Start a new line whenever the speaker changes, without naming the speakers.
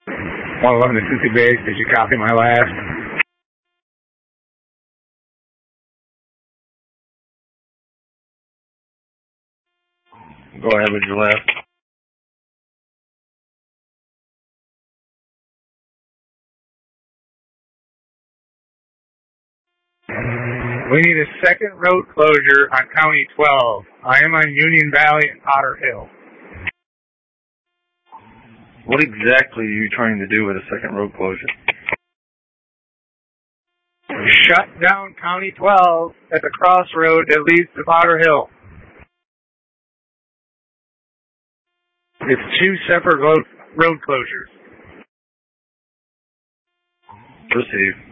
111 to Susie Base, did you copy my last?
Go ahead with your last.
We need a second road closure on County 12. I am on Union Valley and Potter Hill.
What exactly are you trying to do with a second road closure?
Shut down County 12 at the crossroad that leads to Potter Hill. It's two separate road closures.
Proceed.